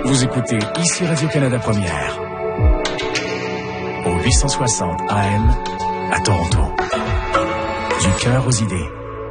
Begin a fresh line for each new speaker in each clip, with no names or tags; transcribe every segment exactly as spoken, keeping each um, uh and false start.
Vous écoutez ici Radio-Canada Première. Au huit cent soixante A M à Toronto. Du cœur aux idées.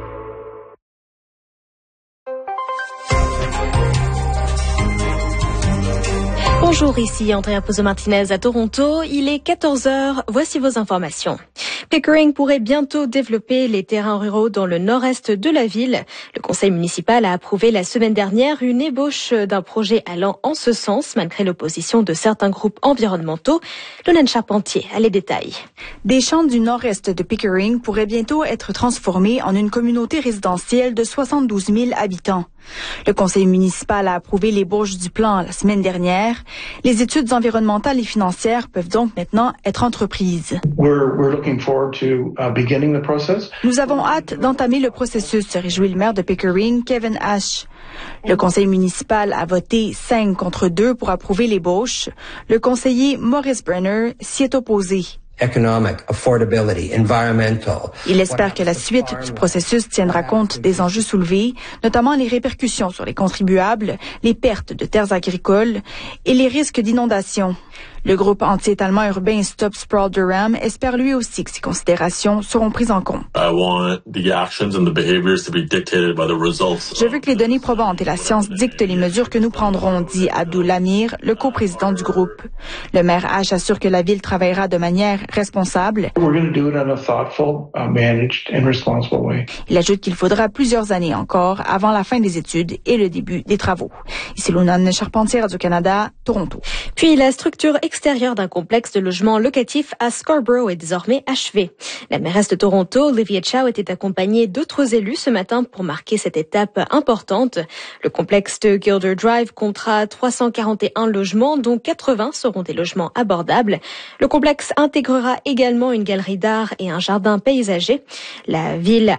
Bonjour, ici Andrea Pozo-Martinez à Toronto. Il est quatorze heures. Voici vos informations. Pickering pourrait bientôt développer les terrains ruraux dans le nord-est de la ville. Le conseil municipal a approuvé la semaine dernière une ébauche d'un projet allant en ce sens, malgré l'opposition de certains groupes environnementaux. Lorraine Charpentier a les détails.
Des champs du nord-est de Pickering pourraient bientôt être transformés en une communauté résidentielle de soixante-douze mille habitants. Le conseil municipal a approuvé l'ébauche du plan la semaine dernière. Les études environnementales et financières peuvent donc maintenant être entreprises.
We're, we're looking forward to uh, beginning the process.
Nous avons hâte d'entamer le processus, se réjouit le maire de Pickering, Kevin Ash. Le conseil municipal a voté cinq contre deux pour approuver l'ébauche. Le conseiller Maurice Brenner s'y est opposé.
Economic, affordability, environmental.
Il espère que la suite du processus tiendra compte des enjeux soulevés, notamment les répercussions sur les contribuables, les pertes de terres agricoles et les risques d'inondation. Le groupe anti-étalement urbain Stop Sprawl Durham espère lui aussi que ces considérations seront prises en compte.
I want the actions and the behaviors to be dictated by the results.
Je veux que les données probantes et la science dictent les mesures que nous prendrons, dit Abdul Amir, le coprésident du groupe. Le maire H assure que la ville travaillera de manière responsable.
We're going to do it in a thoughtful, uh, managed and responsible way.
Il ajoute qu'il faudra plusieurs années encore avant la fin des études et le début des travaux. Ici Lorraine Charpentier, Radio-Canada, Toronto.
Puis la structure extérieure d'un complexe de logements locatifs à Scarborough est désormais achevée. La mairesse de Toronto, Olivia Chow, était accompagnée d'autres élus ce matin pour marquer cette étape importante. Le complexe de Gilder Drive comptera trois cent quarante et un logements, dont quatre-vingts seront des logements abordables. Le complexe intégrera également une galerie d'art et un jardin paysager. La ville